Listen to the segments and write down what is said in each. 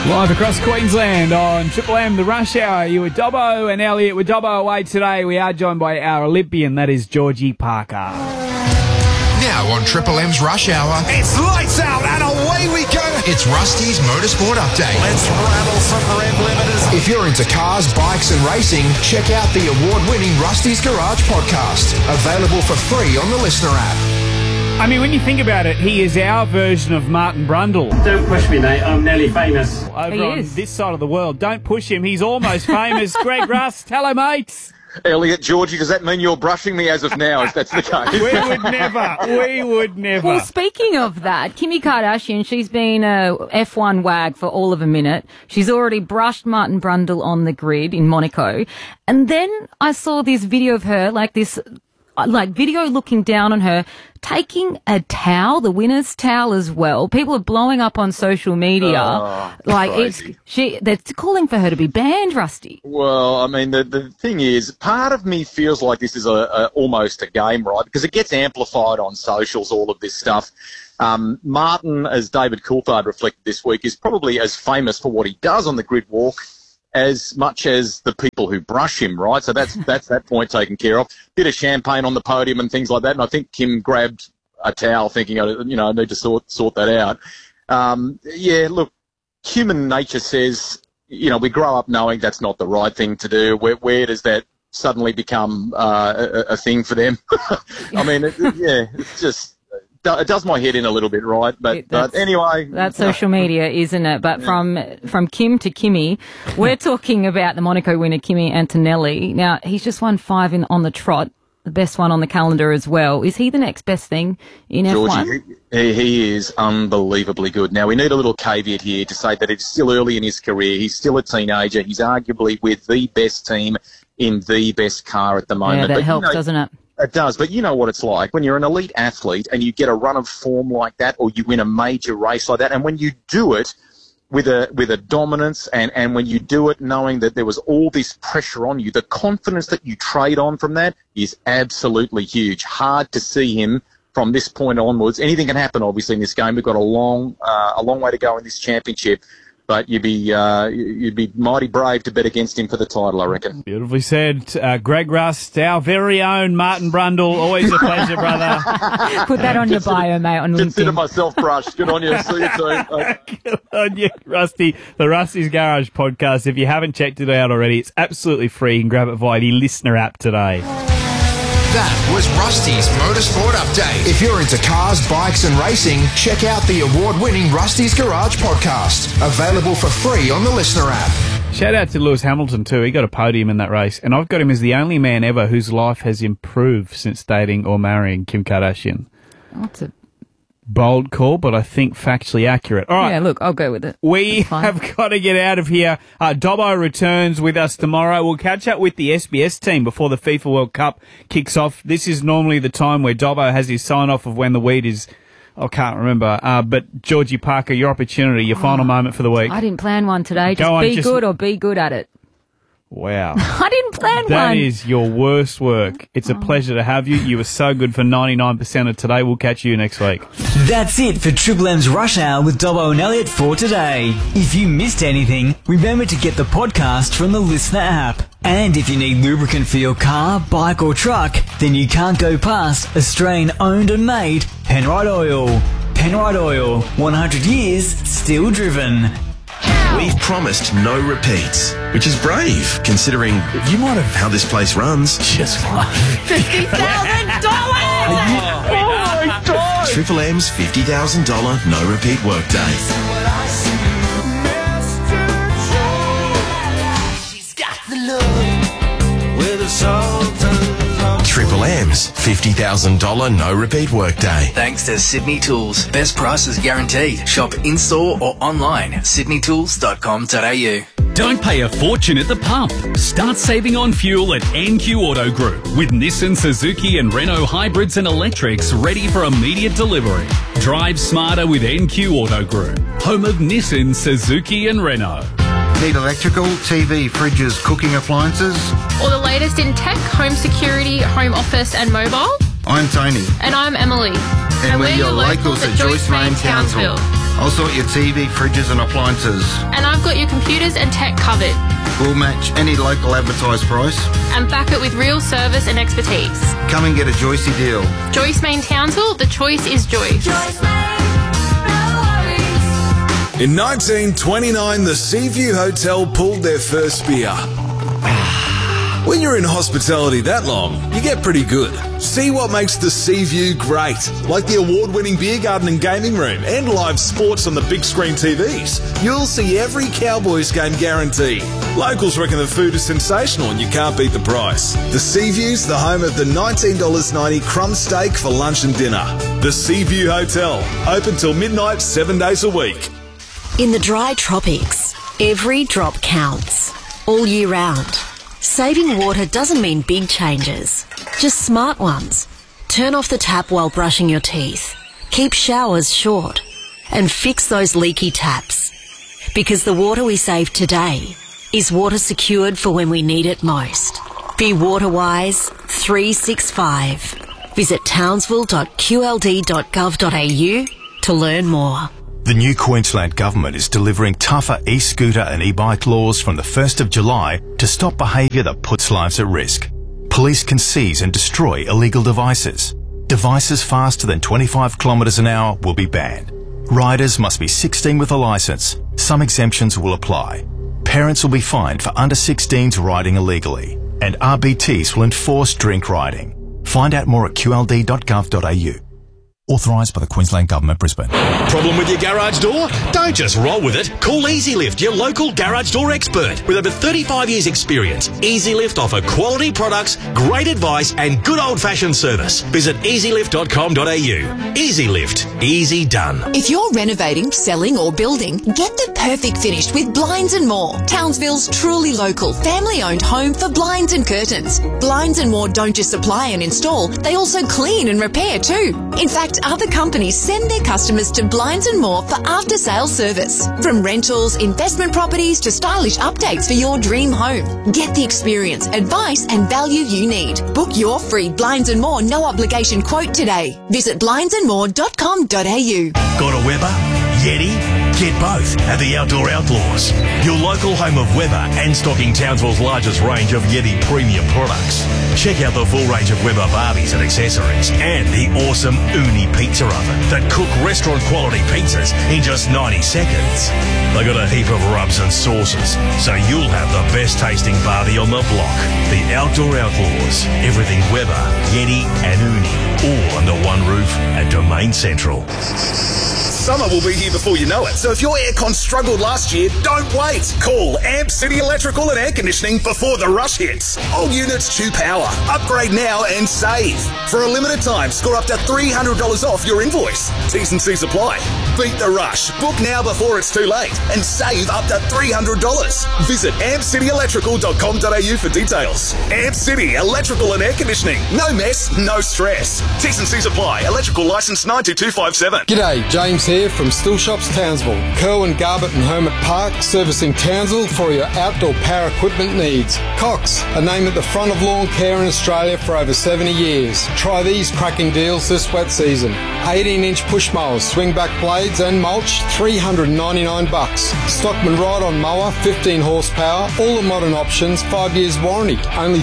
Live across Queensland on Triple M, the Rush Hour. You with Dobbo and Elliot. With Dobbo away today, we are joined by our Olympian, that is Georgie Parker. Now on Triple M's Rush Hour, It's lights out and away we go. it's Rusty's Motorsport Update. Let's rattle some rev limiters. If you're into cars, bikes and racing, check out the award-winning Rusty's Garage podcast, available for free on the Listener app. I mean, when you think about it, he is our version of Martin Brundle. Don't push me, mate. I'm nearly famous. Over on this side of the world. Don't push him. He's almost famous. Greg Rust, hello, mates. Elliot, Georgie, does that mean you're brushing me as of now, if that's the case? We would never. Well, speaking of that, Kimi Kardashian, she's been a F1 wag for all of a minute. She's already brushed Martin Brundle on the grid in Monaco. And then I saw this video of her, video looking down on her, taking a towel, the winner's towel as well. People are blowing up on social media. They're calling for her to be banned, Rusty. Well, I mean, the thing is, part of me feels like this is almost a game, right? Because it gets amplified on socials, all of this stuff. Martin, as David Coulthard reflected this week, is probably as famous for what he does on the grid walk as much as the people who brush him, right? So that's that point taken care of. Bit of champagne on the podium and things like that, and I think Kim grabbed a towel thinking, I need to sort that out. Look, human nature says, we grow up knowing that's not the right thing to do. Where does that suddenly become a thing for them? I mean, it's just... It does my head in a little bit, right? But anyway... That's social media, isn't it? But from Kim to Kimi, we're talking about the Monaco winner, Kimi Antonelli. Now, he's just won 5 on the trot, the best one on the calendar as well. Is he the next best thing in F1? Georgie, he is unbelievably good. Now, we need a little caveat here to say that it's still early in his career. He's still a teenager. He's arguably with the best team in the best car at the moment. Yeah, that helps, doesn't it? It does, but you know what it's like when you're an elite athlete and you get a run of form like that, or you win a major race like that, and when you do it with a dominance, and when you do it knowing that there was all this pressure on you, the confidence that you trade on from that is absolutely huge. Hard to see him from this point onwards. Anything can happen, obviously, in this game. We've got a long way to go in this championship. But you'd be mighty brave to bet against him for the title, I reckon. Beautifully said. Greg Rust, our very own Martin Brundle. Always a pleasure, brother. Put that on your bio, mate, on LinkedIn. Consider myself brushed. Good on you. See you soon. Good on you, Rusty. The Rusty's Garage podcast. If you haven't checked it out already, it's absolutely free. You can grab it via the Listener app today. That was Rusty's Motorsport Update. If you're into cars, bikes and racing, check out the award-winning Rusty's Garage podcast, available for free on the Listener app. Shout out to Lewis Hamilton too. He got a podium in that race, and I've got him as the only man ever whose life has improved since dating or marrying Kim Kardashian. That's a bold call, but I think factually accurate. All right. Yeah, look, I'll go with it. We have got to get out of here. Dobbo returns with us tomorrow. We'll catch up with the SBS team before the FIFA World Cup kicks off. This is normally the time where Dobbo has his sign-off of when the weed is... I can't remember. But Georgie Parker, your opportunity, your final moment for the week. I didn't plan one today. Just good or be good at it. Wow. I didn't plan one. That is your worst work. It's a pleasure to have you. You were so good for 99% of today. We'll catch you next week. That's it for Triple M's Rush Hour with Dobbo and Elliot for today. If you missed anything, remember to get the podcast from the Listener app. And if you need lubricant for your car, bike or truck, then you can't go past Australian owned and made Penrite Oil. Penrite Oil, 100 years, still driven. We've promised no repeats, which is brave, considering you might have how this place runs. Just like $50,000! Oh my God! Triple M's $50,000 no repeat workday. She's got the look with a sultan. Triple M's $50,000 no repeat workday. Thanks to Sydney Tools. Best prices guaranteed. Shop in-store or online at sydneytools.com.au. Don't pay a fortune at the pump. Start saving on fuel at NQ Auto Group with Nissan, Suzuki and Renault hybrids and electrics ready for immediate delivery. Drive smarter with NQ Auto Group, home of Nissan, Suzuki and Renault. Need electrical, TV, fridges, cooking appliances? Or the latest in tech, home security, home office and mobile? I'm Tony. And I'm Emily. And we're your locals at Joyce Main Townsville. I'll sort your TV, fridges and appliances. And I've got your computers and tech covered. We'll match any local advertised price. And back it with real service and expertise. Come and get a Joycey deal. Joyce Main Townsville, the choice is Joyce. In 1929, the Seaview Hotel pulled their first beer. When you're in hospitality that long, you get pretty good. See what makes the Seaview great, like the award-winning beer garden and gaming room and live sports on the big screen TVs. You'll see every Cowboys game guaranteed. Locals reckon the food is sensational and you can't beat the price. The Seaview's the home of the $19.90 crumb steak for lunch and dinner. The Seaview Hotel, open till midnight 7 days a week. In the dry tropics, every drop counts, all year round. Saving water doesn't mean big changes, just smart ones. Turn off the tap while brushing your teeth. Keep showers short. And fix those leaky taps. Because the water we save today is water secured for when we need it most. Be water-wise 365. Visit townsville.qld.gov.au to learn more. The new Queensland Government is delivering tougher e-scooter and e-bike laws from the 1st of July to stop behaviour that puts lives at risk. Police can seize and destroy illegal devices. Devices faster than 25 kilometres an hour will be banned. Riders must be 16 with a licence. Some exemptions will apply. Parents will be fined for under 16s riding illegally. And RBTs will enforce drink riding. Find out more at qld.gov.au. Authorised by the Queensland Government, Brisbane. Problem with your garage door? Don't just roll with it. Call EasyLift, your local garage door expert. With over 35 years' experience, EasyLift offer quality products, great advice and good old-fashioned service. Visit easylift.com.au. EasyLift. Easy done. If you're renovating, selling or building, get the perfect finish with Blinds and More. Townsville's truly local, family-owned home for blinds and curtains. Blinds and More don't just supply and install, they also clean and repair too. In fact, other companies send their customers to Blinds and More for after-sales service. From rentals, investment properties to stylish updates for your dream home. Get the experience, advice and value you need. Book your free Blinds and More no-obligation quote today. Visit blindsandmore.com.au. Got a Weber? Yeti? Get both at the Outdoor Outlaws, your local home of Weber and stocking Townsville's largest range of Yeti premium products. Check out the full range of Weber Barbies and accessories and the awesome Uni pizza oven that cook restaurant quality pizzas in just 90 seconds. They got a heap of rubs and sauces, so you'll have the best tasting barbie on the block. The Outdoor Outlaws, everything Weber, Yeti and Uni, all under one roof at Domain Central. Summer will be here before you know it, so if your aircon struggled last year, don't wait. Call Amp City Electrical and Air Conditioning before the rush hits. All units chew power. Upgrade now and save. For a limited time, score up to $300 off your invoice. T's and C's apply. Beat the rush. Book now before it's too late and save up to $300. Visit ampcityelectrical.com.au for details. Amp City Electrical and Air Conditioning. No mess, no stress. T's and C's apply. Electrical license 92257. G'day, James here from Still Shops Townsville. Kerwin, Garbutt and Hermit Park, servicing Townsville for your outdoor power equipment needs. Cox, a name at the front of lawn care in Australia for over 70 years. Try these cracking deals this wet season. 18-inch push mowers, swing-back blades and mulch, $399. Stockman ride-on mower, 15 horsepower, all the modern options, 5 years warranty, only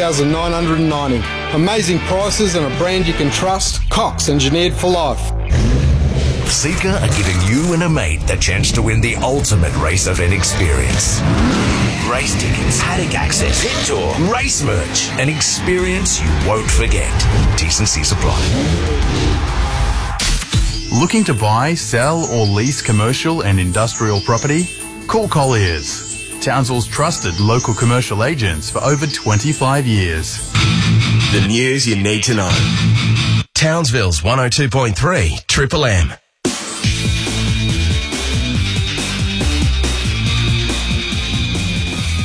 $3,990. Amazing prices and a brand you can trust. Cox, engineered for life. Seeker are giving you and a mate the chance to win the ultimate race event experience. Race tickets, paddock access, hit tour, race merch, an experience you won't forget. T&C Supply. Looking to buy, sell or lease commercial and industrial property? Call Colliers, Townsville's trusted local commercial agents for over 25 years. The news you need to know. Townsville's 102.3 Triple M.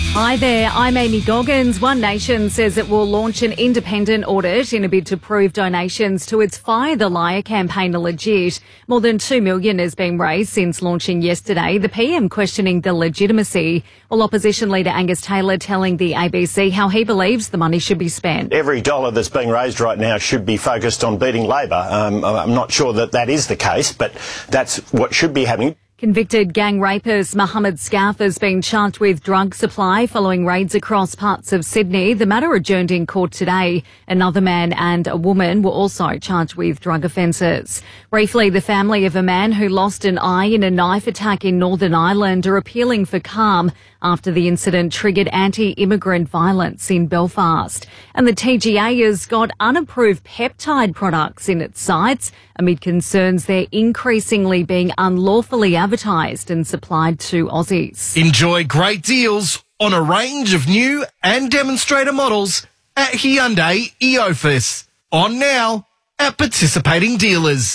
Hi there, I'm Amy Goggins. One Nation says it will launch an independent audit in a bid to prove donations to its Fire the Liar campaign are legit. More than $2 million has been raised since launching yesterday, the PM questioning the legitimacy, while opposition leader Angus Taylor telling the ABC how he believes the money should be spent. Every dollar that's being raised right now should be focused on beating Labor. I'm not sure that is the case, but that's what should be happening. Convicted gang rapist Mohammed Scaff has been charged with drug supply following raids across parts of Sydney. The matter adjourned in court today. Another man and a woman were also charged with drug offences. Briefly, the family of a man who lost an eye in a knife attack in Northern Ireland are appealing for calm after the incident triggered anti-immigrant violence in Belfast. And the TGA has got unapproved peptide products in its sites amid concerns they're increasingly being unlawfully advertised and supplied to Aussies. Enjoy great deals on a range of new and demonstrator models at Hyundai Eofus. On now at participating dealers.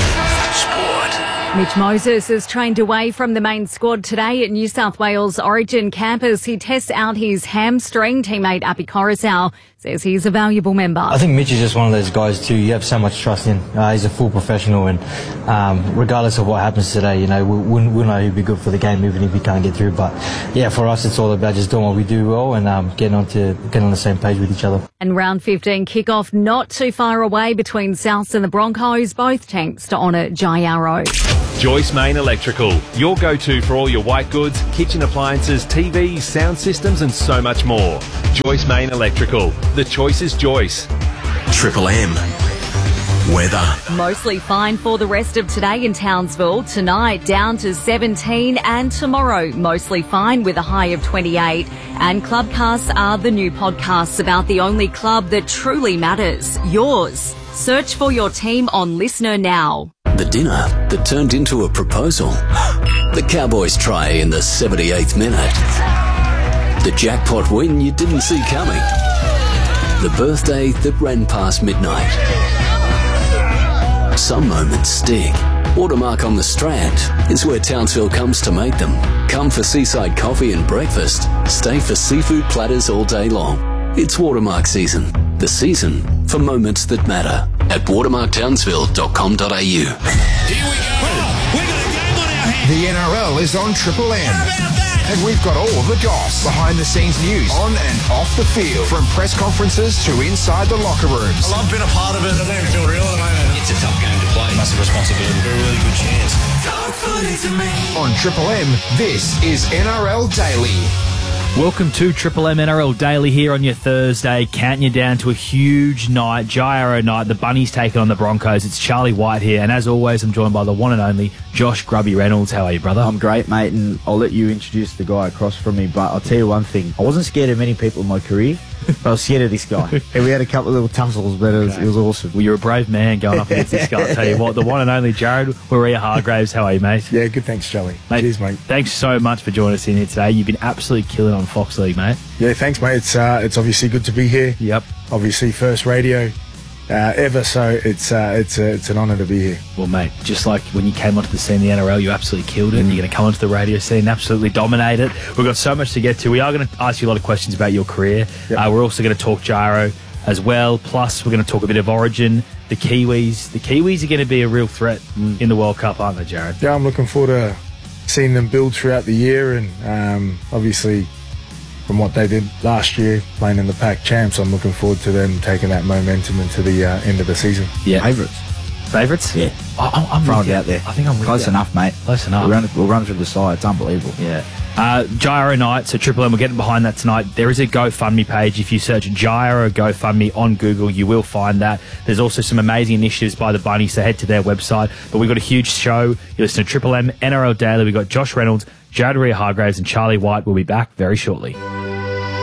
Mitch Moses is trained away from the main squad today at New South Wales Origin campus. He tests out his hamstring. Teammate Api Coruscant says he's a valuable member. I think Mitch is just one of those guys too you have so much trust in. He's a full professional, and regardless of what happens today, we'll know he'll be good for the game even if he can't get through. But yeah, for us it's all about just doing what we do well and getting on the same page with each other. And round 15 kickoff not too far away between Souths and the Broncos, both tanks to honour Jai Arrow. Joyce Main Electrical, your go-to for all your white goods, kitchen appliances, TVs, sound systems and so much more. Joyce Main Electrical, the choice is Joyce. Triple M. Weather. Mostly fine for the rest of today in Townsville. Tonight down to 17 and tomorrow mostly fine with a high of 28. And Clubcasts are the new podcasts about the only club that truly matters, yours. Search for your team on Listener now. The dinner that turned into a proposal. The Cowboys try in the 78th minute. The jackpot win you didn't see coming. The birthday that ran past midnight. Some moments stick. Watermark on the Strand is where Townsville comes to make them. Come for seaside coffee and breakfast. Stay for seafood platters all day long. It's Watermark season. The season for moments that matter. At watermarktownsville.com.au. The NRL is on Triple M. And we've got all the goss, behind-the-scenes news, on and off the field, from press conferences to inside the locker rooms. Well, I've been a part of it. I don't feel real at the moment. It's a tough game to play. Massive responsibility. A really good chance. On Triple M, this is NRL Daily. Welcome to Triple M NRL Daily here on your Thursday, counting you down to a huge night, Jai Arrow night. The Bunnies taking on the Broncos. It's Charlie White here, and as always, I'm joined by the one and only Josh Grubby Reynolds. How are you, brother? I'm great, mate, and I'll let you introduce the guy across from me, but I'll tell you one thing. I wasn't scared of many people in my career, but I was scared of this guy. And we had a couple of little tussles, but it was awesome. Well, you're a brave man going up against this guy, I'll tell you what. The one and only Jared Waria-Hargraves. How are you, mate? Yeah, good, thanks, Charlie. Cheers, mate. Thanks so much for joining us in here today. You've been absolutely killing on Fox League, mate. Yeah, thanks, mate. It's obviously good to be here. Yep. Obviously, first radio ever, so it's an honour to be here. Well, mate, just like when you came onto the scene in the NRL, you absolutely killed it. You're going to come onto the radio scene, absolutely dominate it. We've got so much to get to. We are going to ask you a lot of questions about your career. Yep. We're also going to talk gyro as well. Plus, we're going to talk a bit of Origin. The Kiwis are going to be a real threat in the World Cup, aren't they, Jared? Yeah, I'm looking forward to seeing them build throughout the year, and obviously from what they did last year playing in the Pac Champs, I'm looking forward to them taking that momentum into the end of the season. Yeah. Favourites? Yeah. I'm throwing it out there. I think I'm with Close you. enough, mate. Close enough. We'll run through the side. It's unbelievable. Yeah. Gyro Night, so Triple M, we're getting behind that tonight. There is a GoFundMe page. If you search Gyro GoFundMe on Google, you will find that. There's also some amazing initiatives by the Bunnies, so head to their website. But we've got a huge show. You listen to Triple M NRL Daily. We've got Josh Reynolds, Jared Waria-Hargraves and Charlie White. Will be back very shortly.